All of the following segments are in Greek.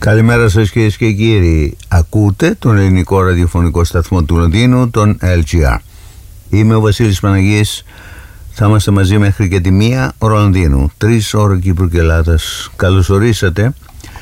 Καλημέρα σας κυρίες και κύριοι. Ακούτε τον ελληνικό ραδιοφωνικό σταθμό του Λονδίνου, τον LGR. Είμαι ο Βασίλης Παναγής. Θα είμαστε μαζί μέχρι και τη 1 ώρα Λονδίνου, 3 ώρα Κύπρου και Ελλάδας. Καλώς ορίσατε.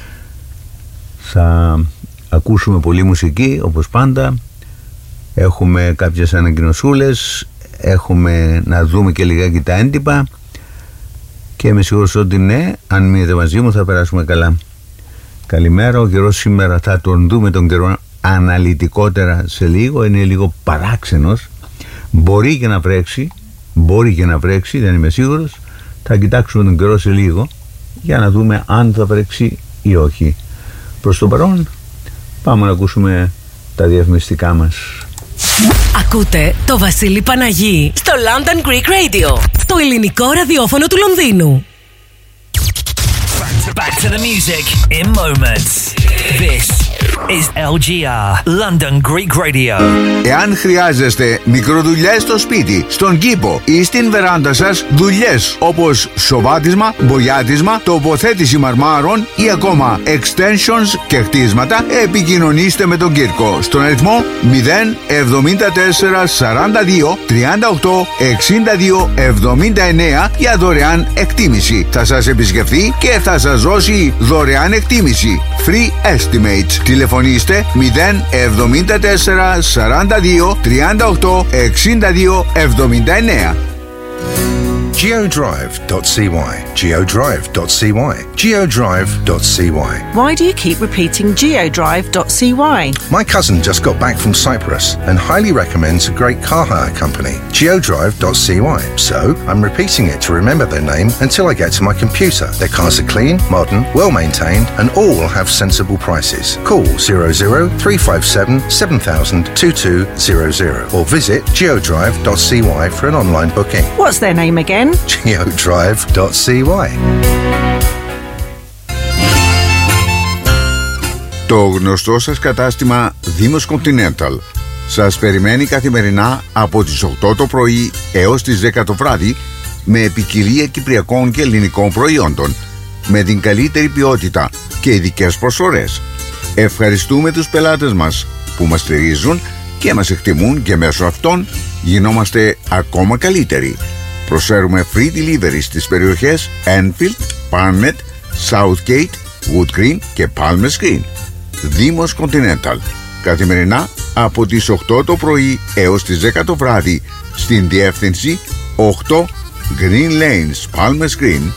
Θα ακούσουμε πολλή μουσική όπως πάντα. Έχουμε κάποιες ανακοινωσούλες. Έχουμε να δούμε και λιγάκι τα έντυπα. Και είμαι σίγουρος ότι ναι, αν μείνετε μαζί μου θα περάσουμε καλά. Καλημέρα, ο καιρός σήμερα θα τον δούμε τον καιρό αναλυτικότερα σε λίγο. Είναι λίγο παράξενος. Μπορεί και να βρέξει, δεν είμαι σίγουρος. Θα κοιτάξουμε τον καιρό σε λίγο για να δούμε αν θα βρέξει ή όχι. Προς το παρόν πάμε να ακούσουμε τα διαφημιστικά μας. Ακούτε το Βασίλη Παναγή στο London Greek Radio, το ελληνικό ραδιόφωνο του Λονδίνου. Back to the music in moments. This is LGR, London Greek Radio. Εάν χρειάζεστε μικροδουλειές στο σπίτι, στον κήπο ή στην βεράντα σας, δουλειές όπως σοβάτισμα, μπογιάτισμα, τοποθέτηση μαρμάρων ή ακόμα extensions και χτίσματα, επικοινωνήστε με τον Κύρκο στον αριθμό 074 42 38 62 79 για δωρεάν εκτίμηση. Θα σας επισκεφθεί και θα σας δώσει δωρεάν εκτίμηση. Free estimates. Τηλεφωνήστε 074 42 38 62 79. geodrive.cy, geodrive.cy, geodrive.cy. Why do you keep repeating geodrive.cy? My cousin just got back from Cyprus and highly recommends a great car hire company, geodrive.cy. So I'm repeating it to remember their name until I get to my computer. Their cars are clean, modern, well maintained and all have sensible prices. Call 00357 7000 2200 or visit geodrive.cy for an online booking. What's their name again? geodrive.cy. Το γνωστό σας κατάστημα Δήμος Continental σας περιμένει καθημερινά από τις 8 το πρωί έως τις 10 το βράδυ με ποικιλία κυπριακών και ελληνικών προϊόντων με την καλύτερη ποιότητα και ειδικές προσφορές. Ευχαριστούμε τους πελάτες μας που μας στηρίζουν και μας εκτιμούν και μέσω αυτών γινόμαστε ακόμα καλύτεροι. Προσφέρουμε free delivery στις περιοχές Enfield, Barnet, Southgate, Wood Green και Palmer's Green. Δήμος Continental. Καθημερινά από τις 8 το πρωί έως τις 10 το βράδυ στην διεύθυνση 8 Green Lanes, Palmer's Green,